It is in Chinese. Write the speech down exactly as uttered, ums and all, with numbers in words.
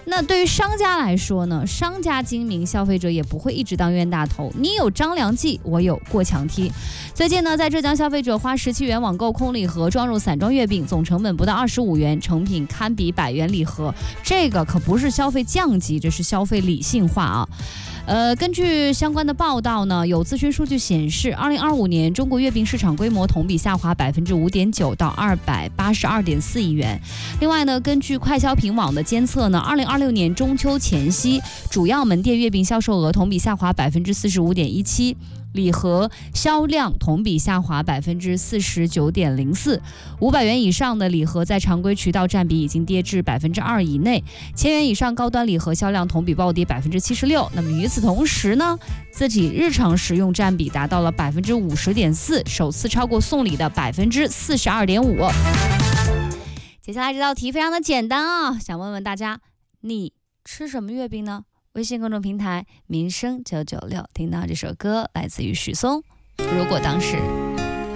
那对于商家来说呢，商家精明，消费者也不会一直当冤大头。你有张良计，我有过墙梯。最近呢，在浙江，消费者花十七元网购空礼盒装入散装月饼，总成本不到二十五元，成品堪比百元礼盒。这个可不是消费降级，这是消费理性化啊。呃，根据相关的报道呢，有咨询数据显示，二零二五年中国月饼市场规模同比下滑百分之五点九到二百八十二点四亿元。另外呢，根据快消品网的监测呢，二零二六年中秋前夕，主要门店月饼销售额同比下滑百分之四十五点一七。礼盒销量同比下滑百分之四十九点零四，五百元以上的礼盒在常规渠道占比已经跌至百分之二以内，千元以上高端礼盒销量同比暴跌百分之七十六。那么与此同时呢，自己日常使用占比达到了百分之五十点四，首次超过送礼的百分之四十二点五。接下来这道题非常的简单啊，想问问大家，你吃什么月饼呢？微信公众平台民生九九六，听到这首歌来自于许嵩，如果当时。